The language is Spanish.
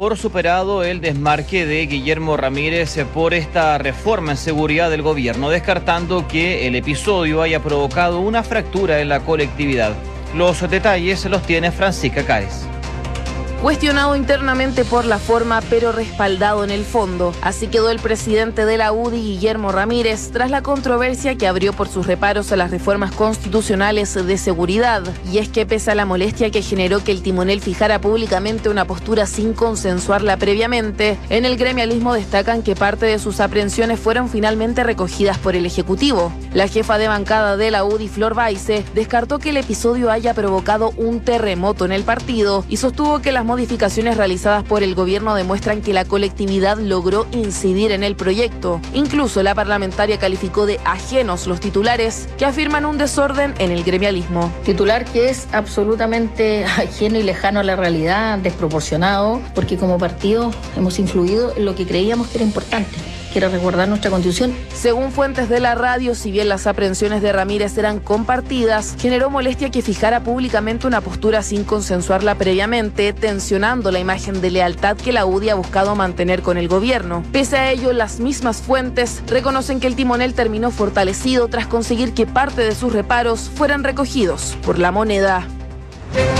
por superado el desmarque de Guillermo Ramírez por esta reforma en seguridad del gobierno, descartando que el episodio haya provocado una fractura en la colectividad. Los detalles los tiene Francisca Cáez. Cuestionado internamente por la forma, pero respaldado en el fondo. Así quedó el presidente de la UDI, Guillermo Ramírez, tras la controversia que abrió por sus reparos a las reformas constitucionales de seguridad. Y es que pese a la molestia que generó que el timonel fijara públicamente una postura sin consensuarla previamente, en el gremialismo destacan que parte de sus aprehensiones fueron finalmente recogidas por el Ejecutivo. La jefa de bancada de la UDI, Flor Baize, descartó que el episodio haya provocado un terremoto en el partido y sostuvo que las modificaciones realizadas por el gobierno demuestran que la colectividad logró incidir en el proyecto. Incluso la parlamentaria calificó de ajenos los titulares que afirman un desorden en el gremialismo. Titular que es absolutamente ajeno y lejano a la realidad, desproporcionado, porque como partido hemos influido en lo que creíamos que era importante, que era resguardar nuestra Constitución. Según fuentes de la radio, si bien las aprehensiones de Ramírez eran compartidas, generó molestia que fijara públicamente una postura sin consensuarla previamente, tensionando la imagen de lealtad que la UDI ha buscado mantener con el gobierno. Pese a ello, las mismas fuentes reconocen que el timonel terminó fortalecido tras conseguir que parte de sus reparos fueran recogidos por La Moneda.